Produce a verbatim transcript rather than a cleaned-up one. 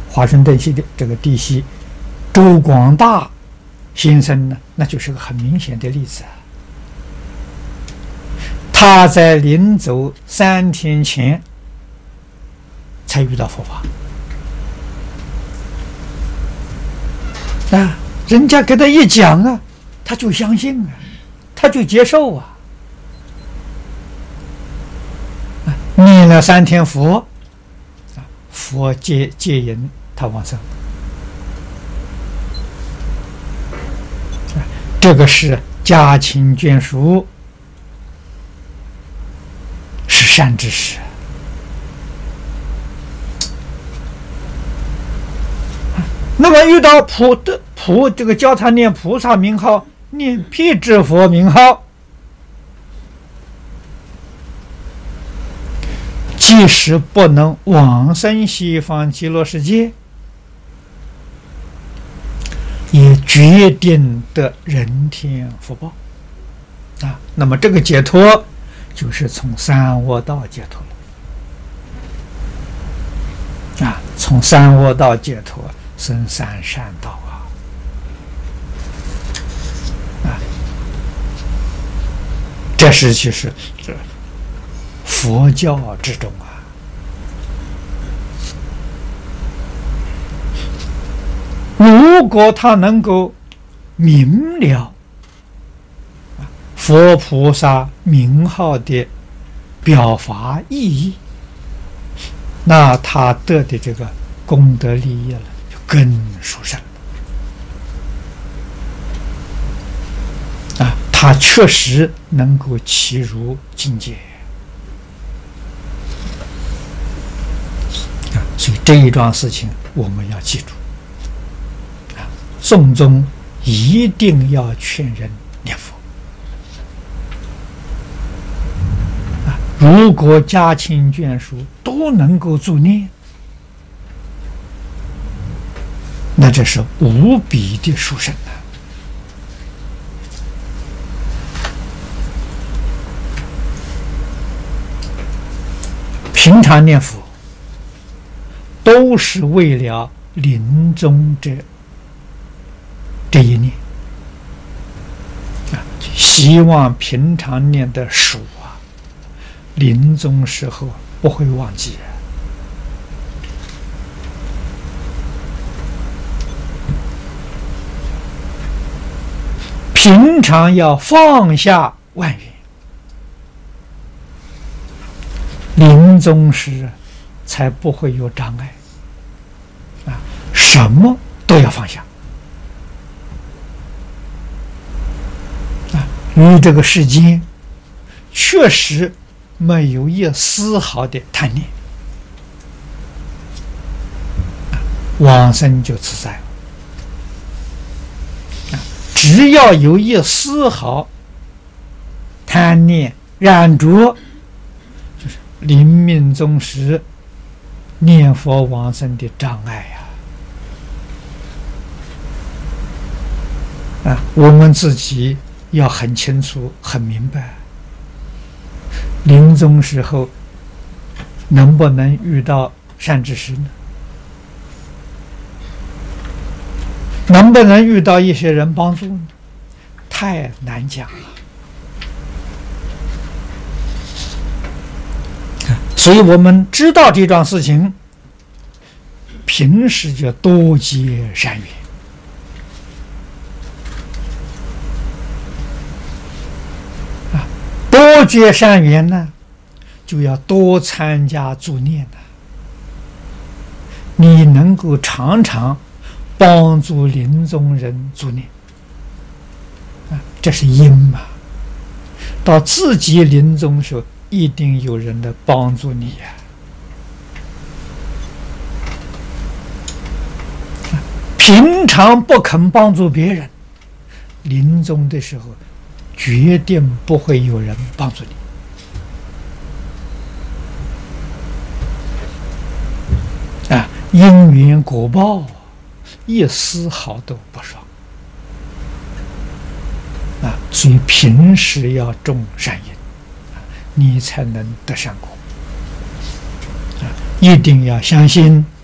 华盛顿系的这个弟媳周广大先生呢，那就是个很明显的例子啊。他在临走三天前才遇到佛法啊，人家给他一讲啊，他就相信啊，他就接受啊，啊念了三天佛，啊，佛接接引他往生，啊，这个是家亲眷属，是善知识。那么遇到普的普这个教他念菩萨名号，念辟支佛名号，即使不能往生西方极乐世界，也决定得人天福报啊。那么这个解脱就是从三恶道解脱了啊，从三恶道解脱生三善道啊！啊，这是其实这佛教之中啊，如果他能够明了佛菩萨名号的表法意义，那他得的这个功德利益了更殊胜啊！他确实能够契入境界啊！所以这一桩事情我们要记住啊！诵宗一定要劝人念佛啊！如果家亲眷属都能够助念，那这是无比的殊胜啊！平常念佛都是为了临终这这一念啊，希望平常念的熟啊，临终时候不会忘记啊。平常要放下万缘，临终时才不会有障碍啊！什么都要放下啊！与这个世间确实没有一丝毫的贪念，往生就自在了。只要有一丝毫贪念染着，就是临命终时念佛往生的障碍呀！啊，我们自己要很清楚、很明白，临终时候能不能遇到善知识呢？能不能遇到一些人帮助呢？太难讲了。所以我们知道这桩事情，平时就多结善缘啊，多结善缘呢，就要多参加助念的。你能够常常帮助临终人助念啊，这是因嘛。到自己临终时候，一定有人来帮助你呀、啊。平常不肯帮助别人，临终的时候，决定不会有人帮助你啊。因缘果报，一丝毫都不爽啊！所以平时要种善因，你才能得善果啊！一定要相信